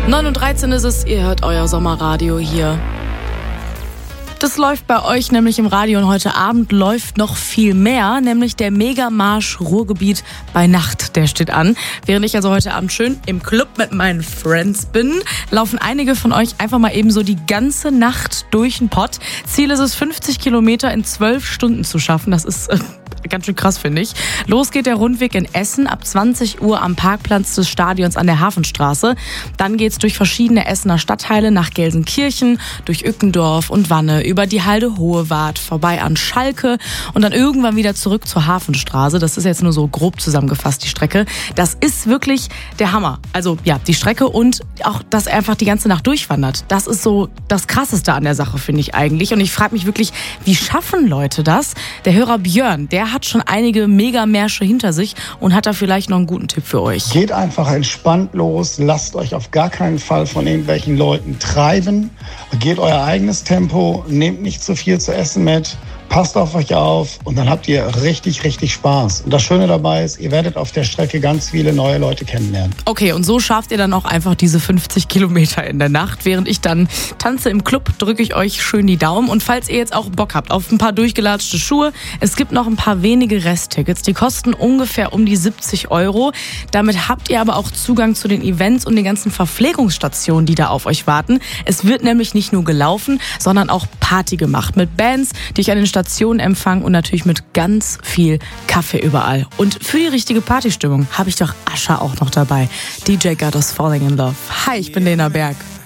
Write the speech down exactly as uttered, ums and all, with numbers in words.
neun Uhr dreizehn ist es, ihr hört euer Sommerradio hier. Das läuft bei euch nämlich im Radio und heute Abend läuft noch viel mehr, nämlich der Megamarsch Ruhrgebiet bei Nacht, der steht an. Während ich also heute Abend schön im Club mit meinen Friends bin, laufen einige von euch einfach mal eben so die ganze Nacht durch den Pott. Ziel ist es, fünfzig Kilometer in zwölf Stunden zu schaffen. Das ist äh, ganz schön krass, finde ich. Los geht der Rundweg in Essen ab zwanzig Uhr am Parkplatz des Stadions an der Hafenstraße. Dann geht's durch verschiedene Essener Stadtteile nach Gelsenkirchen, durch Ückendorf und Wanne, über die Halde Hohewart, vorbei an Schalke und dann irgendwann wieder zurück zur Hafenstraße. Das ist jetzt nur so grob zusammengefasst, die Strecke. Das ist wirklich der Hammer. Also ja, die Strecke und auch, dass er einfach die ganze Nacht durchwandert. Das ist so das Krasseste an der Sache, finde ich eigentlich. Und ich frage mich wirklich, wie schaffen Leute das? Der Hörer Björn, der hat schon einige Megamärsche hinter sich und hat da vielleicht noch einen guten Tipp für euch. Geht einfach entspannt los, lasst euch auf gar keinen Fall von irgendwelchen Leuten treiben. Geht euer eigenes Tempo, nehmt nicht zu viel zu essen mit, passt auf euch auf und dann habt ihr richtig, richtig Spaß. Und das Schöne dabei ist, ihr werdet auf der Strecke ganz viele neue Leute kennenlernen. Okay, und so schafft ihr dann auch einfach diese fünfzig Kilometer in der Nacht. Während ich dann tanze im Club, drücke ich euch schön die Daumen. Und falls ihr jetzt auch Bock habt auf ein paar durchgelatschte Schuhe, es gibt noch ein paar wenige Resttickets. Die kosten ungefähr um die siebzig Euro. Damit habt ihr aber auch Zugang zu den Events und den ganzen Verpflegungsstationen, die da auf euch warten. Es wird nämlich nicht nur gelaufen, sondern auch Party gemacht mit Bands, die ich an den Stationen empfangen und natürlich mit ganz viel Kaffee überall. Und für die richtige Partystimmung habe ich doch Ascha auch noch dabei. D J Got Us Falling in Love. Hi, ich bin Lena Berg.